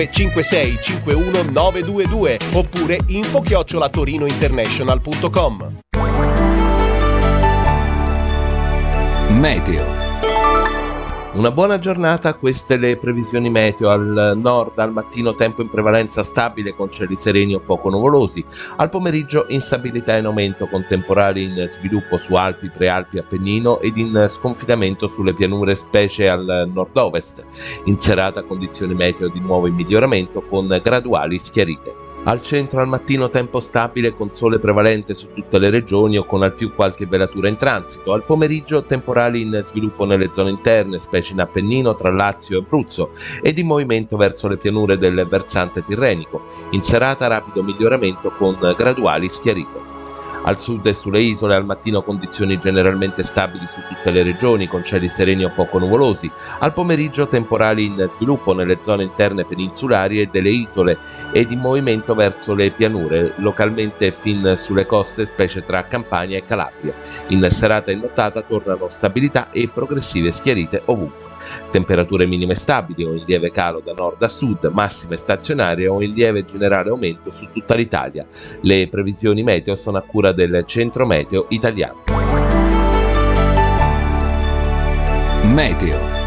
56 51 922 oppure info@torinointernational.com. Meteo. Una buona giornata, queste le previsioni meteo. Al nord al mattino tempo in prevalenza stabile con cieli sereni o poco nuvolosi, al pomeriggio instabilità in aumento con temporali in sviluppo su Alpi, Prealpi, Appennino ed in sconfinamento sulle pianure specie al nord-ovest. In serata condizioni meteo di nuovo in miglioramento con graduali schiarite. Al centro al mattino tempo stabile con sole prevalente su tutte le regioni o con al più qualche velatura in transito. Al pomeriggio temporali in sviluppo nelle zone interne, specie in Appennino tra Lazio e Abruzzo, ed in movimento verso le pianure del versante tirrenico. In serata rapido miglioramento con graduali schiarite. Al sud e sulle isole al mattino condizioni generalmente stabili su tutte le regioni con cieli sereni o poco nuvolosi, al pomeriggio temporali in sviluppo nelle zone interne peninsulari e delle isole ed in movimento verso le pianure, localmente fin sulle coste specie tra Campania e Calabria. In serata e nottata tornano stabilità e progressive schiarite ovunque. Temperature minime stabili o in lieve calo da nord a sud, massime stazionarie o in lieve generale aumento su tutta l'Italia. Le previsioni meteo sono a cura del Centro Meteo Italiano. Meteo.